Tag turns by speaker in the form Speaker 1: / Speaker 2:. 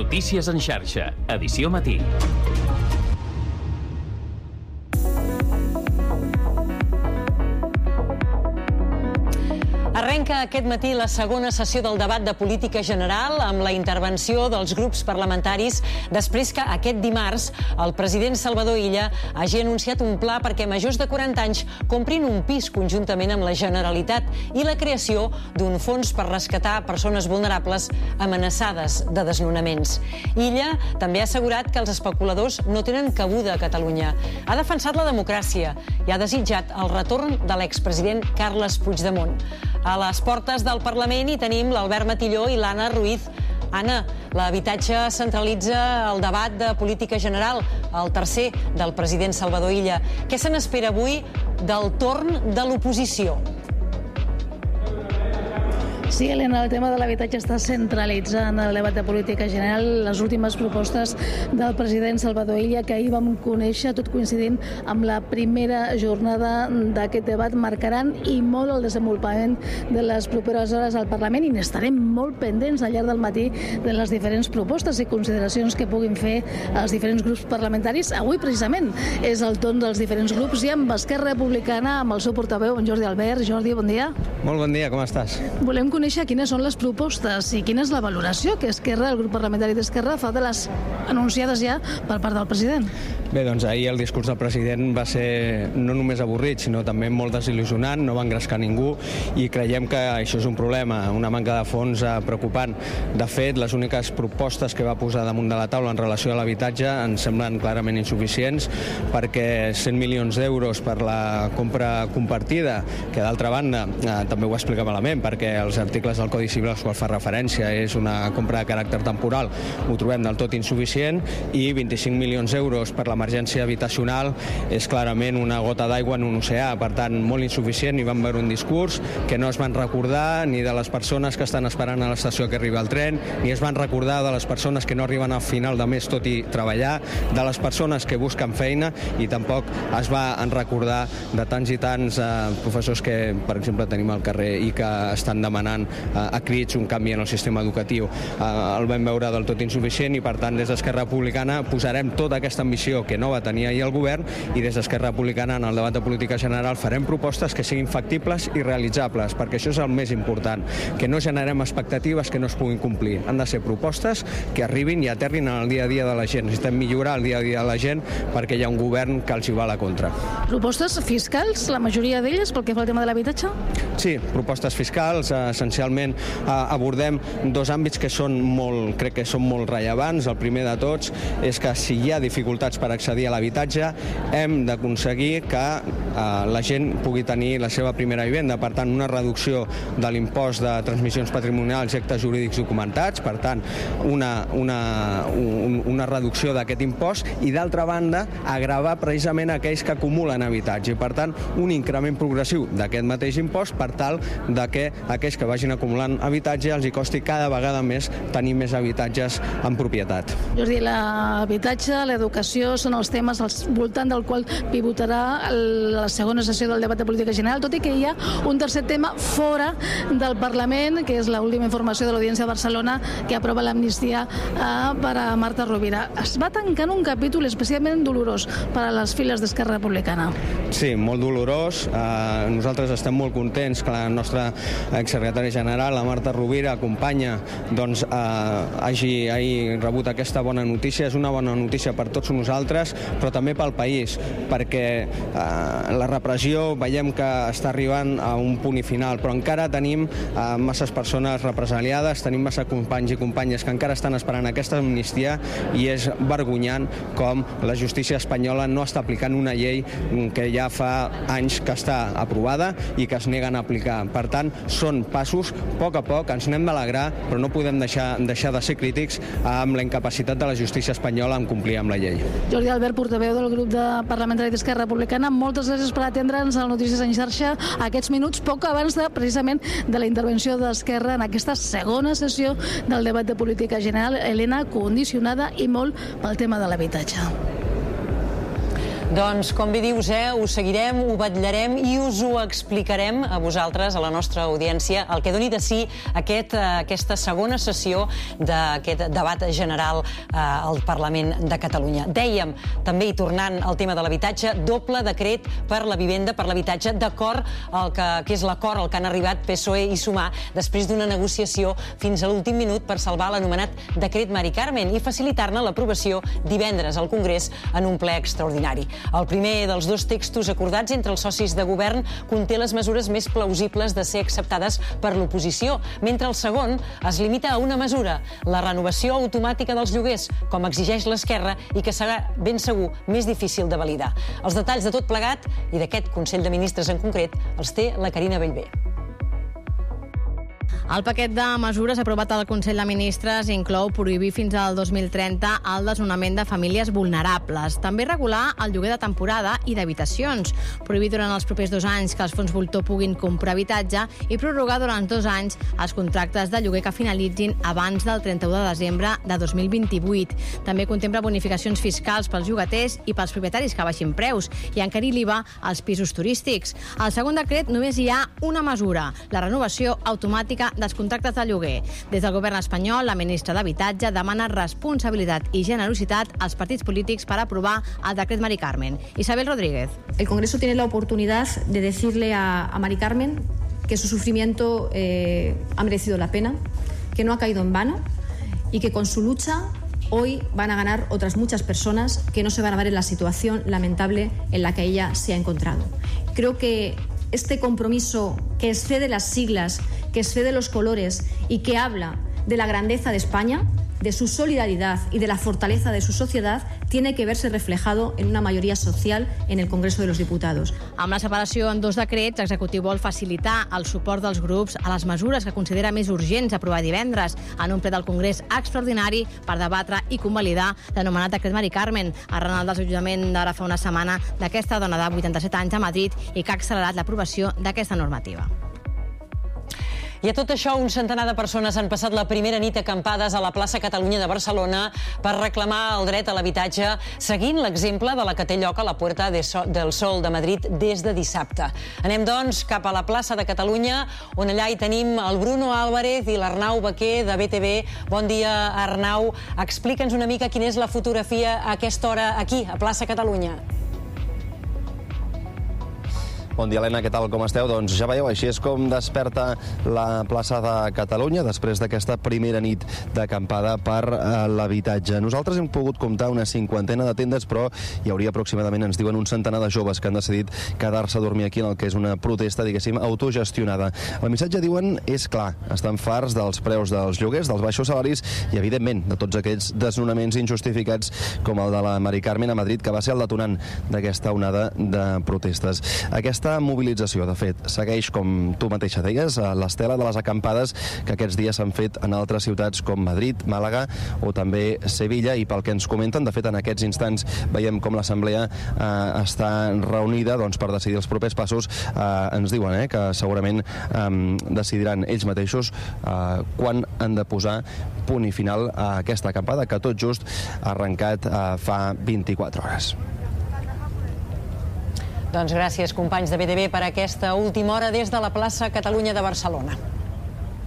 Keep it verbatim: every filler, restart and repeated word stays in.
Speaker 1: Notícies en xarxa, edició matí.
Speaker 2: Arrenca aquest matí la segona sessió del debat de política general amb la intervenció dels grups parlamentaris després que aquest dimarts el president Salvador Illa hagi anunciat un pla perquè majors de quaranta anys comprin un pis conjuntament amb la Generalitat i la creació d'un fons per rescatar persones vulnerables amenaçades de desnonaments. Illa també ha assegurat que els especuladors no tenen cabuda a Catalunya. Ha defensat la democràcia i ha desitjat el retorn de l'expresident Carles Puigdemont. A les portes del Parlament hi tenim l'Albert Matilló i l'Anna Ruiz. Anna, l'habitatge centralitza el debat de política general, el tercer del president Salvador Illa. Què se n'espera avui del torn de l'oposició?
Speaker 3: Sí, Helena, el tema de l'habitatge està centralitzant el debat de política general. Les últimes propostes del president Salvador Illa, que ahir vam conèixer, tot coincidint amb la primera jornada d'aquest debat, marcaran i molt el desenvolupament de les properes hores al Parlament i n'estarem molt pendents al llarg del matí de les diferents propostes i consideracions que puguin fer els diferents grups parlamentaris. Avui, precisament, és el torn dels diferents grups i amb Esquerra Republicana, amb el seu portaveu, en Jordi Albert. Jordi, bon dia.
Speaker 4: Molt bon dia, com estàs?
Speaker 3: Volem conèixer quines són les propostes i quina és la valoració que Esquerra, el grup parlamentari d'Esquerra, fa de les anunciades ja per part del president.
Speaker 4: Bé, doncs ahir el discurs del president va ser no només avorrit, sinó també molt desil·lusionant, no va engrescar ningú i creiem que això és un problema, una manca de fons preocupant. De fet, les úniques propostes que va posar damunt de la taula en relació a l'habitatge ens semblen clarament insuficients perquè cent milions d'euros per la compra compartida, que d'altra banda eh, també ho explica malament perquè els articles del Codi Civil als quals fa referència és una compra de caràcter temporal, ho trobem del tot insuficient, i vint-i-cinc milions d'euros per l'emergència habitacional és clarament una gota d'aigua en un oceà, per tant molt insuficient. I vam veure un discurs que no es van recordar ni de les persones que estan esperant a l'estació que arriba el tren, ni es van recordar de les persones que no arriben al final de mes tot i treballar, de les persones que busquen feina, i tampoc es va en recordar de tants i tants eh, professors que, per exemple, tenim al carrer i que estan demanant a crits un canvi en el sistema educatiu. El vam veure del tot insuficient i, per tant, des d'Esquerra Republicana posarem tota aquesta ambició que no va tenir ahir el govern i des d'Esquerra Republicana en el debat de política general farem propostes que siguin factibles i realitzables, perquè això és el més important, que no generem expectatives que no es puguin complir. Han de ser propostes que arribin i aterrin en el dia a dia de la gent. Necessitem millorar el dia a dia de la gent perquè hi ha un govern que els hi va a la contra.
Speaker 3: Propostes fiscals, la majoria d'elles, pel que fa al tema de l'habitatge?
Speaker 4: Sí, propostes fiscals, essencialment abordem dos àmbits que són molt, crec que són molt rellevants. El primer de tots és que si hi ha dificultats per accedir a l'habitatge hem d'aconseguir que eh, la gent pugui tenir la seva primera vivenda, per tant una reducció de l'impost de transmissions patrimonials i actes jurídics documentats, per tant una, una, un, una reducció d'aquest impost, i d'altra banda agravar precisament aquells que acumulen habitatge i per tant un increment progressiu d'aquest mateix impost per tal de que aquells que vagin acumulant habitatge els hi costi cada vegada més tenir més habitatges en propietat.
Speaker 3: Jordi, l'habitatge, l'educació són els temes al voltant del qual pivotarà la segona sessió del debat de política general, tot i que hi ha un tercer tema fora del Parlament, que és l'última informació de l'Audiència de Barcelona que aprova l'amnistia eh, per a Marta Rovira. Es va tancant un capítol especialment dolorós per a les files d'Esquerra Republicana.
Speaker 4: Sí, molt dolorós. Eh, nosaltres estem molt contents que la nostra exsecretària general, la Marta Rovira, companya, doncs, eh, hagi, hagi rebut aquesta bona notícia. És una bona notícia per tots nosaltres, però també pel país, perquè eh, la repressió veiem que està arribant a un punt i final, però encara tenim eh, masses persones represaliades, tenim massa companys i companyes que encara estan esperant aquesta amnistia, i és vergonyant com la justícia espanyola no està aplicant una llei que ja fa anys que està aprovada i que es neguen a aplicar. Per tant, són passos, a poc a poc, ens n'hem d'alegrar, però no podem deixar, deixar de ser crítics amb la incapacitat de la justícia espanyola en complir amb la llei.
Speaker 3: Jordi Albert, portaveu del grup de parlamentari d'Esquerra Republicana, moltes gràcies per atendre'ns al Notícies en xarxa aquests minuts, poc abans de, precisament, de la intervenció d'Esquerra en aquesta segona sessió del debat de política general, Helena, condicionada i molt pel tema de l'habitatge.
Speaker 2: Doncs, com bé dius, eh, ho seguirem, ho vetllarem i us ho explicarem a vosaltres, a la nostra audiència, el que doni de si aquest, aquesta segona sessió d'aquest debat general eh, al Parlament de Catalunya. Dèiem, també, i tornant al tema de l'habitatge, doble decret per la vivenda, per l'habitatge, d'acord al que, que és l'acord al que han arribat P S O E i Sumar després d'una negociació fins a l'últim minut per salvar l'anomenat decret Mari Carmen i facilitar-ne l'aprovació divendres al Congrés en un ple extraordinari. El primer dels dos textos acordats entre els socis de govern conté les mesures més plausibles de ser acceptades per l'oposició, mentre el segon es limita a una mesura, la renovació automàtica dels lloguers, com exigeix l'esquerra i que serà ben segur més difícil de validar. Els detalls de tot plegat i d'aquest Consell de Ministres en concret els té la Carina Bellver.
Speaker 5: El paquet de mesures aprovat al Consell de Ministres inclou prohibir fins al dos mil trenta el desnonament de famílies vulnerables. També regular el lloguer de temporada i d'habitacions. Prohibir durant els propers dos anys que els fons voltor puguin comprar habitatge i prorrogar durant dos anys els contractes de lloguer que finalitzin abans del trenta-u de desembre de dos mil vint-i-vuit. També contempla bonificacions fiscals pels llogaters i pels propietaris que baixin preus i encarir l'I V A als pisos turístics. Al segon decret només hi ha una mesura, la renovació automàtica dels contractes de lloguer. Des del govern espanyol, la ministra d'Habitatge demana responsabilitat i generositat als partits polítics per aprovar el decret Mari Carmen. Isabel Rodríguez.
Speaker 6: El Congreso tiene la oportunidad de decirle a, a Mari Carmen que su sufrimiento eh, ha merecido la pena, que no ha caído en vano y que con su lucha hoy van a ganar otras muchas personas que no se van a ver en la situación lamentable en la que ella se ha encontrado. Creo que este compromiso que excede las siglas, que excede los colores y que habla de la grandeza de España, de su solidaridad y de la fortaleza de su sociedad, tiene que verse reflejado en una mayoría social en el Congreso de los Diputados.
Speaker 5: Amb la separació en dos decrets, l'executiu vol facilitar el suport dels grups a les mesures que considera més urgents aprovar divendres en un ple del Congrés extraordinari per debatre i convalidar l'anomenat decret Mari Carmen, arran del desallotjament d'ara fa una setmana d'aquesta dona de vuitanta-set anys a Madrid i que ha accelerat l'aprovació d'aquesta normativa.
Speaker 2: I a tot això, un centenar de persones han passat la primera nit acampades a la plaça Catalunya de Barcelona per reclamar el dret a l'habitatge, seguint l'exemple de la que té lloc a la Puerta del Sol de Madrid des de dissabte. Anem, doncs, cap a la plaça de Catalunya, on allà hi tenim el Bruno Álvarez i l'Arnau Baquer de B T V. Bon dia, Arnau. Explica'ns una mica quina és la fotografia a aquesta hora aquí, a plaça Catalunya.
Speaker 7: Bon dia, Helena, què tal, com esteu? Doncs ja veieu, així és com desperta la plaça de Catalunya després d'aquesta primera nit d'acampada per l'habitatge. Nosaltres hem pogut comptar una cinquantena de tendes, però hi hauria aproximadament, ens diuen, un centenar de joves que han decidit quedar-se a dormir aquí en el que és una protesta, diguéssim, autogestionada. El missatge, diuen, és clar. Estan farts dels preus dels lloguers, dels baixos salaris i, evidentment, de tots aquells desnonaments injustificats com el de la Mari Carmen a Madrid, que va ser el detonant d'aquesta onada de protestes. Aquesta mobilització, de fet, segueix, com tu mateixa deies, a l'estela de les acampades que aquests dies s'han fet en altres ciutats com Madrid, Màlaga o també Sevilla, i pel que ens comenten, de fet, en aquests instants veiem com l'Assemblea eh, està reunida doncs, per decidir els propers passos. Eh, ens diuen eh, que segurament eh, decidiran ells mateixos eh, quan han de posar punt i final a aquesta acampada que tot just ha arrencat eh, fa vint-i-quatre hores.
Speaker 2: Doncs gràcies, companys de B T V, per aquesta última hora des de la plaça Catalunya de Barcelona.